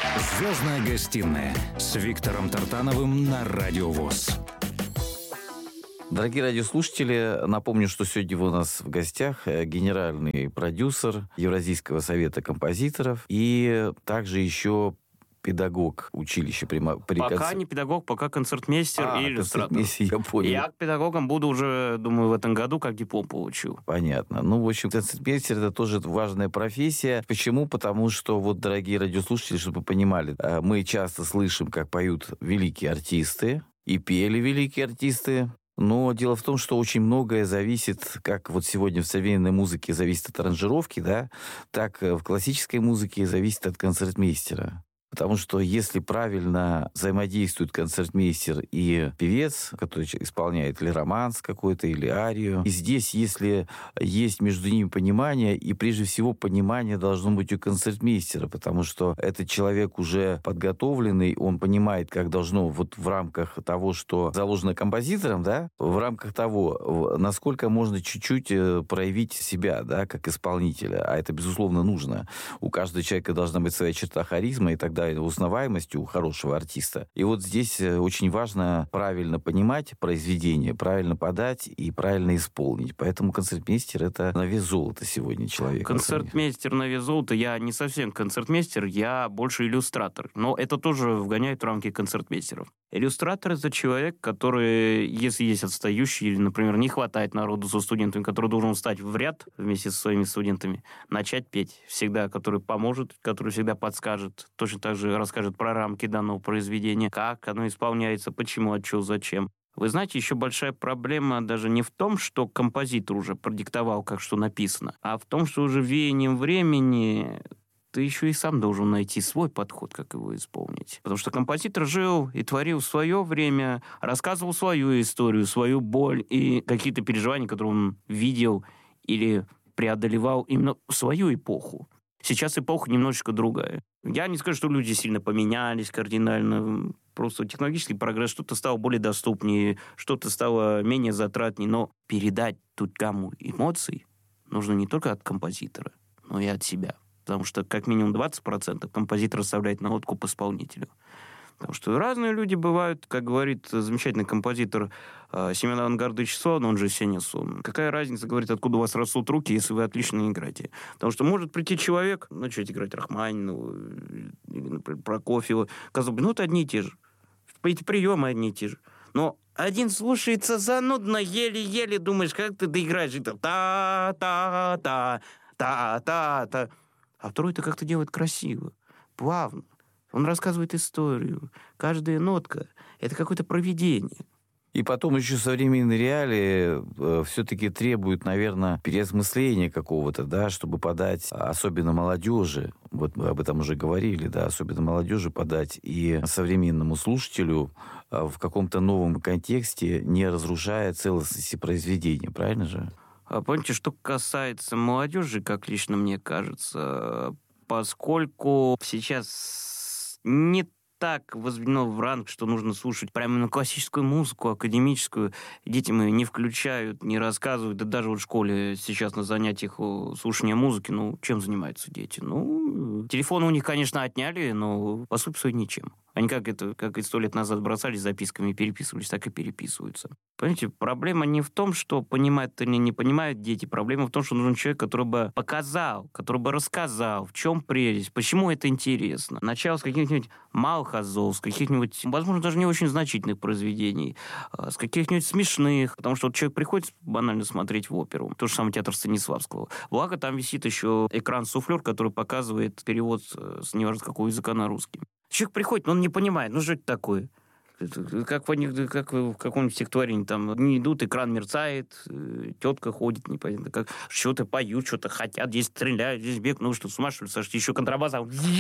«Звездная гостиная» с Виктором Тартановым на Радио ВОС. Дорогие радиослушатели, напомню, что сегодня у нас в гостях генеральный продюсер Евразийского совета композиторов и также еще педагог училища Пока не педагог, пока концертмейстер и иллюстратор. Я понял. Я к педагогам буду уже, думаю, в этом году, как диплом получу. Понятно. В общем, концертмейстер — это тоже важная профессия. Почему? Потому что, дорогие радиослушатели, чтобы вы понимали, мы часто слышим, как поют великие артисты, и пели великие артисты. Но дело в том, что очень многое зависит, как сегодня в современной музыке зависит от аранжировки, да, так в классической музыке зависит от концертмейстера. Потому что если правильно взаимодействует концертмейстер и певец, который исполняет или романс какой-то, или арию, и здесь, если есть между ними понимание, и прежде всего понимание должно быть у концертмейстера, потому что этот человек уже подготовленный, он понимает, как должно в рамках того, что заложено композитором, да, в рамках того, насколько можно чуть-чуть проявить себя, да, как исполнителя, а это, безусловно, нужно. У каждого человека должна быть своя черта харизмы и так далее, узнаваемость у хорошего артиста. И здесь очень важно правильно понимать произведение, правильно подать и правильно исполнить. Поэтому концертмейстер — это на вес золота сегодня человек. Концертмейстер на вес золота. Я не совсем концертмейстер, я больше иллюстратор. Но это тоже вгоняет в рамки концертмейстеров. Иллюстратор — это человек, который, если есть отстающий или, например, не хватает народу со студентами, который должен встать в ряд вместе со своими студентами, начать петь всегда, который поможет, который всегда подскажет, точно так же расскажет про рамки данного произведения, как оно исполняется, почему, от чего, зачем. Вы знаете, еще большая проблема даже не в том, что композитор уже продиктовал, как что написано, а в том, что уже веянием времени ты еще и сам должен найти свой подход, как его исполнить. Потому что композитор жил и творил в свое время, рассказывал свою историю, свою боль и какие-то переживания, которые он видел или преодолевал именно в свою эпоху. Сейчас эпоха немножечко другая. Я не скажу, что люди сильно поменялись кардинально. Просто технологический прогресс, что-то стало более доступнее, что-то стало менее затратнее. Но передать тут гамму эмоций нужно не только от композитора, но и от себя. Потому что как минимум 20% композитор оставляет на откуп исполнителю. Потому что разные люди бывают, как говорит замечательный композитор Семен Авангардович Солон, он же Сеня Сон. Какая разница, говорит, откуда у вас растут руки, если вы отлично играете? Потому что может прийти человек, начать играть Рахманинова или, например, Прокофьева. Казалось бы, это одни и те же. Эти приемы одни и те же. Но один слушается занудно, еле-еле думаешь, как ты доиграешь. Это та-та-та, та-та-та. А второй-то как-то делает красиво, плавно. Он рассказывает историю. Каждая нотка — это какое-то провидение. И потом еще современные реалии все-таки требуют, наверное, переосмысления какого-то, да, чтобы подать, особенно молодежи, мы об этом уже говорили, да, особенно молодежи подать и современному слушателю в каком-то новом контексте, не разрушая целостности произведения, правильно же? Помните, что касается молодежи, как лично мне кажется, поскольку сейчас не так возведено в ранг, что нужно слушать прямо на классическую музыку, академическую. Дети мои не включают, не рассказывают. Да даже в школе сейчас на занятиях слушания музыки, чем занимаются дети? Телефоны у них, конечно, отняли, но по сути своей ничем. Они как и 100 лет назад бросались записками и переписывались, так и переписываются. Понимаете, проблема не в том, что понимают или не понимают дети. Проблема в том, что нужен человек, который бы показал, который бы рассказал, в чем прелесть, почему это интересно. Начало с каких-нибудь малых азов, с каких-нибудь, возможно, даже не очень значительных произведений, с каких-нибудь смешных. Потому что человек приходит банально смотреть в оперу. То же самое театр Станиславского. Благо, там висит еще экран-суфлер, который показывает перевод с неважно какого языка на русский. Человек приходит, но он не понимает, что это такое? Как в каком-нибудь стихотворении, там одни идут, экран мерцает, тетка ходит, непонятно как, что-то поют, что-то хотят, здесь стреляют, здесь бегают, что, с ума, что ли, сошли, еще контрабас.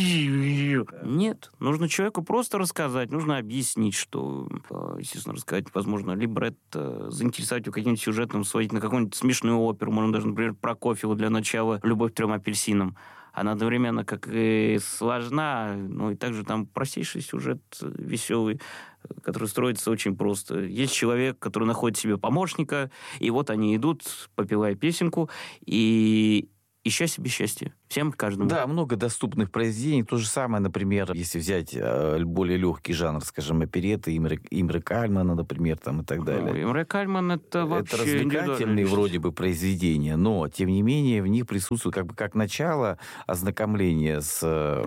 Нет, нужно человеку просто рассказать, нужно объяснить, что, естественно, рассказать, возможно, либретто, заинтересовать его каким-нибудь сюжетом, сводить на какую-нибудь смешную оперу, можно даже, например, Прокофьева для начала «Любовь к 3 апельсинам». Она одновременно как и сложна, и также там простейший сюжет, веселый, который строится очень просто. Есть человек, который находит себе помощника, и вот они идут, попевая песенку, и ища себе счастье. Всем, каждому. Да, много доступных произведений. То же самое, например, если взять более легкий жанр, скажем, опереты Имре Кальмана, например, там и так далее. Имре Кальман — это вообще Это развлекательные вроде бы произведения, но, тем не менее, в них присутствует как начало ознакомления с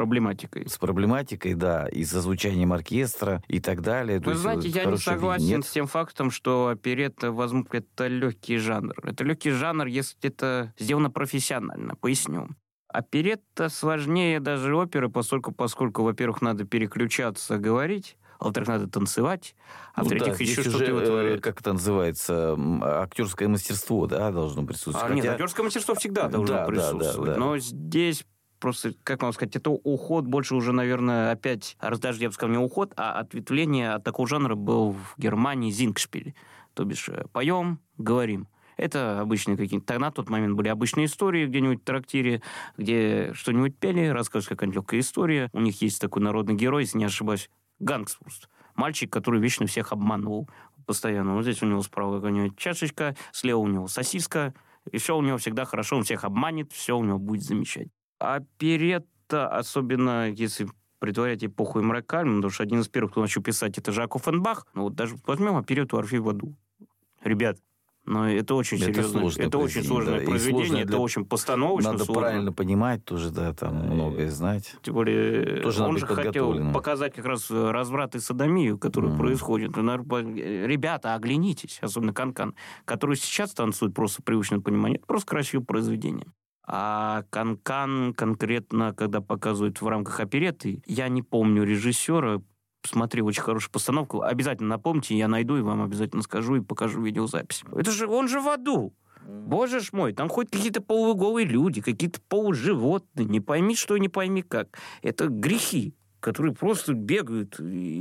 проблематикой, да, и со звучанием оркестра и так далее. Вы знаете, я не согласен с тем фактом, что оперетта, возможно, это легкий жанр. Это легкий жанр, если это сделано профессионально. Поясню. Оперетта сложнее даже оперы, поскольку, во-первых, надо переключаться, говорить, а во-вторых, надо танцевать, а в-третьих, еще что-то вытворять. Как это называется, актерское мастерство, да, должно присутствовать. Нет, актерское мастерство всегда должно присутствовать. Да. Но здесь просто, как вам сказать, это уход больше уже, наверное, опять, даже я бы сказал, не уход, а ответвление от такого жанра был в Германии Зингшпиль. То бишь, поем, говорим. Это обычные какие-то... На тот момент были обычные истории где-нибудь в трактире, где что-нибудь пели, рассказывают какая-нибудь легкая история. У них есть такой народный герой, если не ошибаюсь, Гангсвурст. Мальчик, который вечно всех обманывал постоянно. Вот здесь у него справа какая-нибудь чашечка, слева у него сосиска, и все у него всегда хорошо, он всех обманет, все у него будет замечательно. Оперетта, особенно если притворять эпоху Имре Кальмана, потому что один из первых, кто начал писать, это Жак Оффенбах. Ну вот даже возьмем оперетту «Орфей в аду». Ребят, но это очень серьезно. Это очень сложное произведение, это очень постановочно. Надо правильно понимать тоже, да, там многое знать. Тем более, он же хотел показать как раз разврат и содомию, который происходит. Ребята, оглянитесь, особенно Канкан, который сейчас танцует просто привычное понимание. Это просто красивое произведение. А Канкан конкретно, когда показывают в рамках оперетты, я не помню режиссера, смотрел очень хорошую постановку. Обязательно напомните, я найду и вам обязательно скажу и покажу видеозапись. Это же, он же в аду. Боже ж мой, там хоть какие-то полуголые люди, какие-то полуживотные, не пойми что, не пойми как. Это грехи, которые просто бегают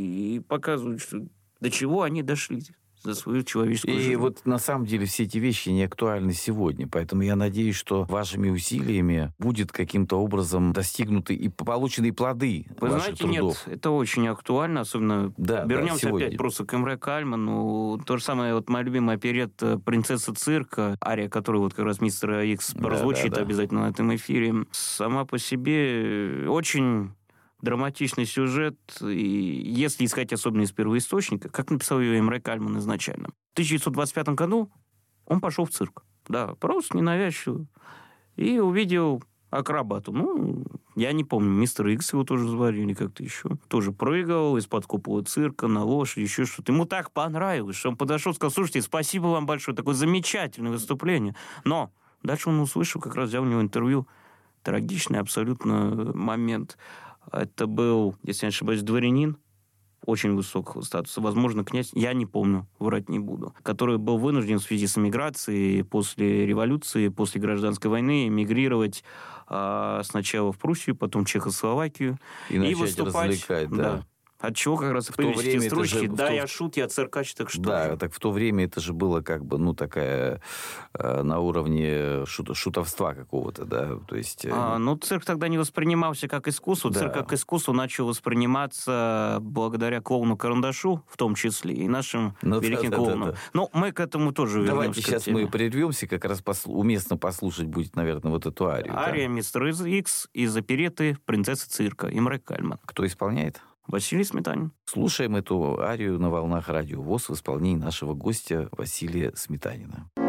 и показывают, что до чего они дошли за свою человеческую жизнь. И вот на самом деле все эти вещи не актуальны сегодня, поэтому я надеюсь, что вашими усилиями будет каким-то образом достигнуты и получены плоды Вы ваших знаете, трудов. Нет, это очень актуально, особенно вернемся опять просто к Имре Кальману. То же самое, вот моя любимая оперетта «Принцесса цирка», ария, которую вот как раз мистер Икс прозвучит обязательно на этом эфире, сама по себе очень драматичный сюжет, и если искать особенно из первоисточника, как написал ее Имре Кальман изначально. В 1925 году он пошел в цирк. Да, просто ненавязчиво. И увидел акробату. Ну, я не помню, мистер Икс его тоже звали или как-то еще. Тоже прыгал из-под купола цирка на лошади, еще что-то. Ему так понравилось, что он подошел и сказал: слушайте, спасибо вам большое, такое замечательное выступление. Но дальше он услышал, как раз взял у него интервью. Трагичный абсолютно момент. Это был, если я не ошибаюсь, дворянин очень высокого статуса, возможно, князь, я не помню, врать не буду, который был вынужден в связи с эмиграцией после революции, после гражданской войны эмигрировать сначала в Пруссию, потом в Чехословакию. И выступать. Развлекать, да. От чего как раз появились эти строчки «Да, я шут, я циркач, так что...» Да, так в то время это же было как бы, ну, такая на уровне шутовства какого-то, да, то есть... Ну, цирк тогда не воспринимался как искусство. Да. Цирк как искусство начал восприниматься благодаря клоуну Карандашу, в том числе, и нашим великим клоунам. Да. Но мы к этому тоже вернемся. Давайте сейчас мы прервемся, как раз уместно послушать будет, наверное, вот эту арию. Ария мистер Икс из оперетты «Принцесса цирка» Имре Кальман. Кто исполняет? Василий Сметанин. Слушаем эту арию на волнах Радио ВОС в исполнении нашего гостя Василия Сметанина.